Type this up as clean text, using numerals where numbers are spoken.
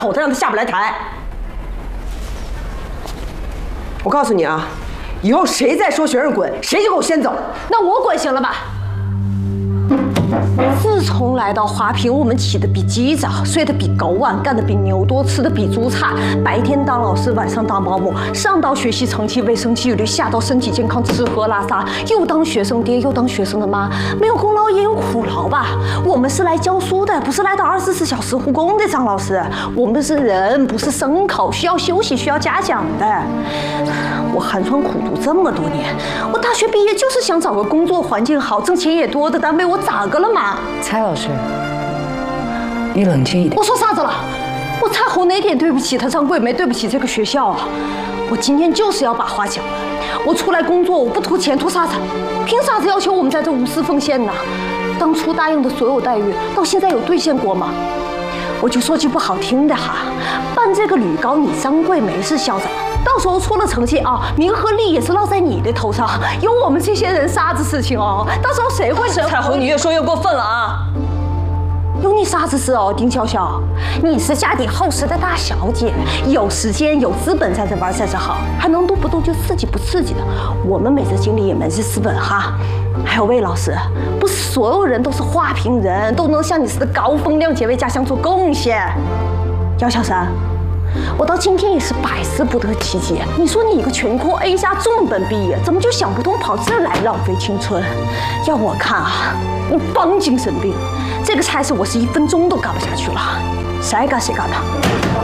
口，他让他下不来台。我告诉你啊，以后谁再说学生滚，谁就给我先走。 那我滚行了吧？自从来到华坪，我们起得比鸡早，睡得比狗晚，干得比牛多，吃得比猪差。白天当老师，晚上当保姆，上到学习成绩、卫生纪律，下到身体健康、吃喝拉撒，又当学生爹，又当学生的妈，没有功劳也有苦劳吧？我们是来教书的，不是来到24小时护工的，张老师。我们是人，不是牲口，需要休息，需要嘉奖的。我寒窗苦读这么多年，我大学毕业就是想找个工作环境好、挣钱也多的单位，我咋个了嘛？ 蔡老师，你冷静一点。 我说啥子了？我蔡红哪点对不起他张桂梅，对不起这个学校啊？我今天就是要把话讲完。我出来工作，我不图钱，图啥子？凭啥子要求我们在这无私奉献呢？当初答应的所有待遇，到现在有兑现过吗？我就说句不好听的哈，办这个旅高，你张桂梅是校长，到时候出了成绩啊，名和利也是落在你的头上，有我们这些人啥子事情哦？到时候谁会？ 彩虹，你越说越过分了啊！ 有你啥子事哦，丁潇潇？你是家底厚实的大小姐，有时间有资本在这玩在这好，还能动不动就刺激不刺激的？我们每次经理也门是资本哈。还有魏老师，不是所有人都是花瓶人，都能像你似的高风亮节为家乡做贡献。姚小山，我到今天也是百思不得其解。你说你一个全科 A 加重本毕业，怎么就想不通跑这儿来浪费青春？要我看啊，你帮精神病。这个差事我是1分钟都干不下去了，谁爱干谁干吧。